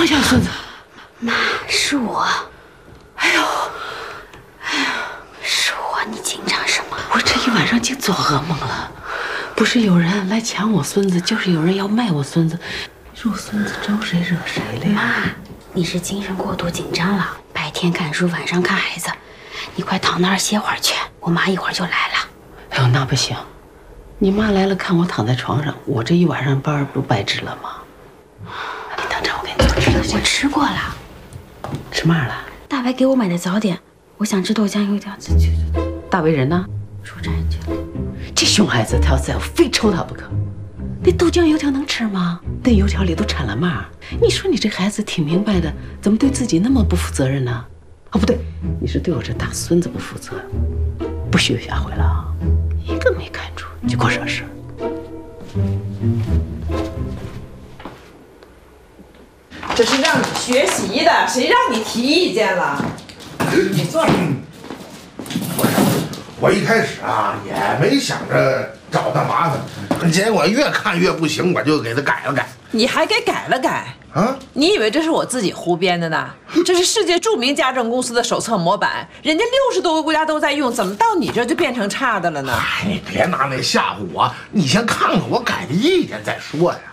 我家孙子。 妈，是我。 哎呦， 是我，你紧张什么？ 我这一晚上净做噩梦了。不是有人来抢我孙子，就是有人要卖我孙子。你说我孙子招谁惹谁了呀？ 妈，你是精神过度紧张了。白天看书，晚上看孩子，你快躺那儿歇会儿去。我妈一会儿就来了。 哎呦，那不行。你妈来了，看我躺在床上，我这一晚上班不白值了吗？你等着，我给你做吃的去。 我吃过了。 吃嘛了？ 大白给我买的早点，我想吃豆浆油条。 大为人呢？ 出差去了。 这熊孩子，他要再非抽他不可。那豆浆油条能吃吗？那油条里都掺了嘛？你说你这孩子挺明白的，怎么对自己那么不负责任呢？哦，不对，你是对我这大孙子不负责，不许下回了啊！一个没看住就给我惹事儿。 这是让你学习的，谁让你提意见了？你坐着。 我一开始啊也没想着找他麻烦，结果越看越不行，我就给他改了改。 你还给改了改啊？ 你以为这是我自己胡编的呢？这是世界著名家政公司的手册模板，人家60多个国家都在用，怎么到你这就变成差的了呢？ 哎，你别拿那吓唬我，你先看看我改的意见再说呀。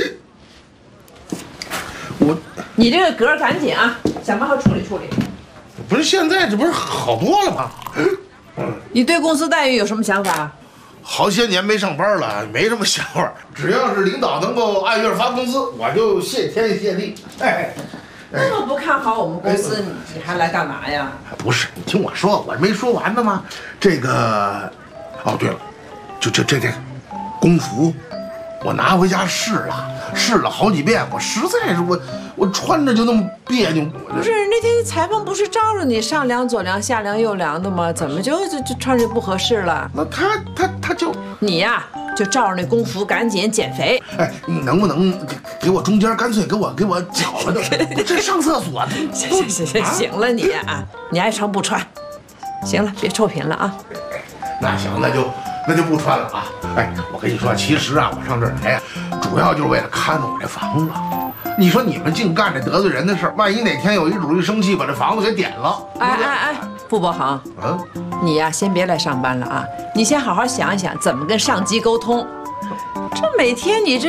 你这个格赶紧啊，想办法处理处理。 不是现在这不是好多了吗？ 你对公司待遇有什么想法？ 好些年没上班了，没什么想法。只要是领导能够按月发工资，我就谢天谢地。哎， 那么不看好我们公司，你还来干嘛呀？ 不是，你听我说，我没说完呢吗？这个，哦对了，就这工服，我拿回家试了好几遍，我实在是我穿着就那么别扭。 不是那天裁缝不是照着你上量左量下量右量的吗？怎么就穿着不合适了？ 那他就你呀，就照着那工服赶紧减肥。 哎，你能不能给我中间干脆给我绞了的？这上厕所。 行了你啊，你爱穿不穿？行了，别臭贫了啊。 那行，那就不穿了啊。哎，我跟你说，其实啊，我上这儿来呀，主要就是为了看着我这房子。你说你们净干这得罪人的事儿，万一哪天有一主一生气把这房子给点了， 哎，傅伯恒，你呀先别来上班了啊，你先好好想一想怎么跟上级沟通。这每天你这